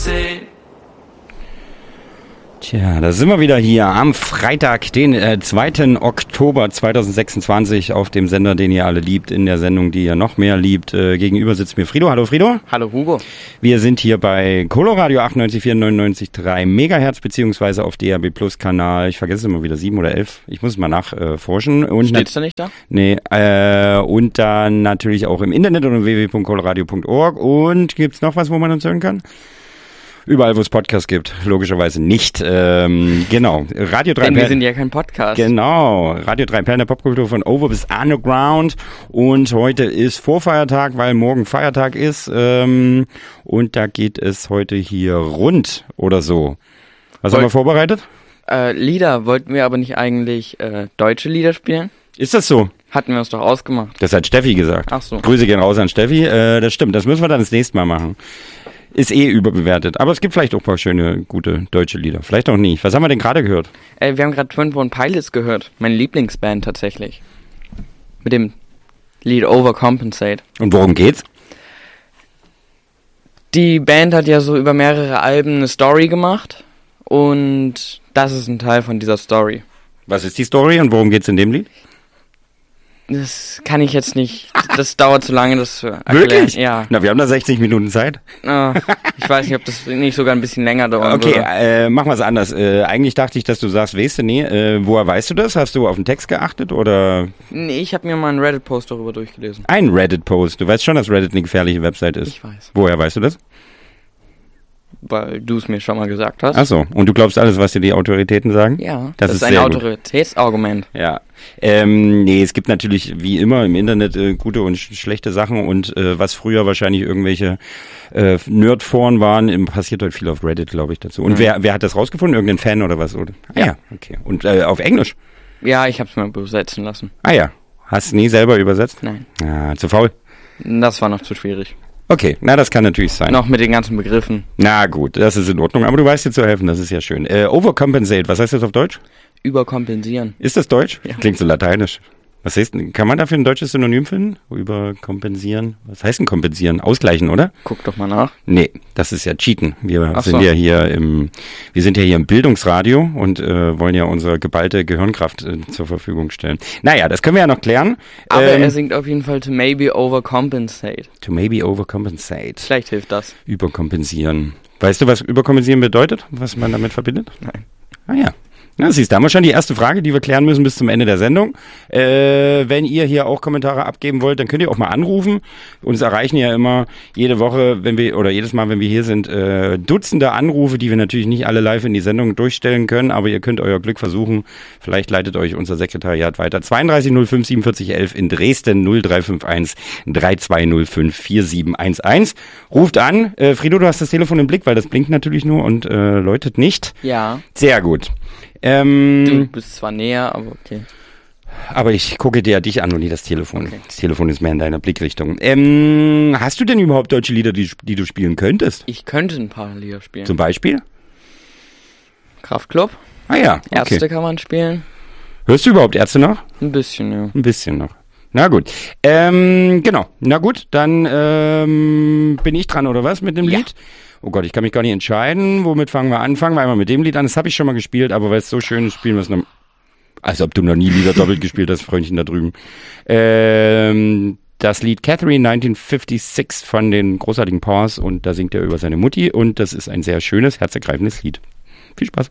compensate. Tja, da sind wir wieder hier am Freitag, den 2. Oktober 2026 auf dem Sender, den ihr alle liebt, in der Sendung, die ihr noch mehr liebt. Gegenüber sitzt mir Frido. Hallo Frido. Hallo Hugo. Wir sind hier bei Coloradio 98,4, 99,3 Megahertz, beziehungsweise auf DAB Plus Kanal, ich vergesse immer wieder 7 oder 11, ich muss es mal nachforschen. Steht's da nicht da? Nee, und dann natürlich auch im Internet unter www.coloradio.org. Und gibt's noch was, wo man uns hören kann? Überall, wo es Podcasts gibt, logischerweise nicht. Genau, Radio 3 Denn wir sind ja kein Podcast. Genau, Radio 3 Perlen der Popkultur von Over bis Underground. Und heute ist Vorfeiertag, weil morgen Feiertag ist. Und da geht es heute hier rund oder so. Was haben wir vorbereitet? Lieder. Wollten wir aber nicht eigentlich deutsche Lieder spielen? Ist das so? Hatten wir uns doch ausgemacht. Das hat Steffi gesagt. Ach so. Grüße gehen raus an Steffi. Das stimmt, das müssen wir dann das nächste Mal machen. Ist überbewertet. Aber es gibt vielleicht auch ein paar schöne, gute deutsche Lieder. Vielleicht auch nicht. Was haben wir denn gerade gehört? Wir haben gerade 21 Pilots gehört. Meine Lieblingsband tatsächlich. Mit dem Lied Overcompensate. Und worum geht's? Die Band hat ja so über mehrere Alben eine Story gemacht. Und das ist ein Teil von dieser Story. Was ist die Story und worum geht's in dem Lied? Das kann ich jetzt nicht. Das dauert zu lange, das zu erklären. Wirklich? Ja. Na, wir haben da 60 Minuten Zeit. Ich weiß nicht, ob das nicht sogar ein bisschen länger dauern würde. Okay, machen wir es anders. Eigentlich dachte ich, dass du sagst, weißt du nie. Woher weißt du das? Hast du auf den Text geachtet oder? Nee, ich habe mir mal einen Reddit-Post darüber durchgelesen. Ein Reddit-Post. Du weißt schon, dass Reddit eine gefährliche Website ist. Ich weiß. Woher weißt du das? Weil du es mir schon mal gesagt hast. Ach so. Und du glaubst alles, was dir die Autoritäten sagen? Ja, das ist sehr ein gut. Autoritätsargument. Ja. Nee, es gibt natürlich wie immer im Internet gute und schlechte Sachen und was früher wahrscheinlich irgendwelche Nerdforen waren, passiert heute viel auf Reddit, glaube ich, dazu. Und wer hat das rausgefunden? Irgendein Fan oder was? Oder? Ja, okay. Und auf Englisch? Ja, ich habe es mir übersetzen lassen. Ah ja. Hast du nie selber übersetzt? Nein. Ah, zu faul? Das war noch zu schwierig. Okay, na, das kann natürlich sein. Noch mit den ganzen Begriffen. Na gut, das ist in Ordnung, aber du weißt dir zu helfen, das ist ja schön. Overcompensate, was heißt das auf Deutsch? Überkompensieren. Ist das Deutsch? Ja. Klingt so lateinisch. Was heißt, kann man dafür ein deutsches Synonym finden? Überkompensieren? Was heißt denn kompensieren? Ausgleichen, oder? Guck doch mal nach. Nee, das ist ja Cheaten. Wir Ach sind so. ja hier im Bildungsradio und wollen ja unsere geballte Gehirnkraft zur Verfügung stellen. Naja, das können wir ja noch klären. Aber er singt auf jeden Fall to maybe overcompensate. To maybe overcompensate. Vielleicht hilft das. Überkompensieren. Weißt du, was überkompensieren bedeutet? Was man damit verbindet? Nein. Ah ja. Na, siehst du, da haben wir schon die erste Frage, die wir klären müssen bis zum Ende der Sendung. Wenn ihr hier auch Kommentare abgeben wollt, dann könnt ihr auch mal anrufen. Uns erreichen ja immer jede Woche, jedes Mal, wenn wir hier sind, Dutzende Anrufe, die wir natürlich nicht alle live in die Sendung durchstellen können, aber ihr könnt euer Glück versuchen. Vielleicht leitet euch unser Sekretariat weiter. 32 05 47 11 in Dresden, 0351 3205 4711. Ruft an. Frido, du hast das Telefon im Blick, weil das blinkt natürlich nur und läutet nicht. Ja. Sehr gut. Du bist zwar näher, aber okay. Aber ich gucke dir dich an und nie das Telefon. Okay. Das Telefon ist mehr in deiner Blickrichtung. Hast du denn überhaupt deutsche Lieder, die du spielen könntest? Ich könnte ein paar Lieder spielen. Zum Beispiel? Kraftklub. Ah ja, okay. Ärzte kann man spielen. Hörst du überhaupt Ärzte noch? Ein bisschen, ja. Ein bisschen noch. Na gut. Genau. Na gut, dann bin ich dran, oder was, mit dem Lied? Oh Gott, ich kann mich gar nicht entscheiden. Womit fangen wir an? Fangen wir einmal mit dem Lied an. Das habe ich schon mal gespielt, aber weil es so schön ist, spielen wir es noch. Als ob du noch nie Lieder doppelt gespielt hast, Freundchen da drüben. Das Lied Catherine 1956 von den großartigen Paws und da singt er über seine Mutti und das ist ein sehr schönes, herzergreifendes Lied. Viel Spaß.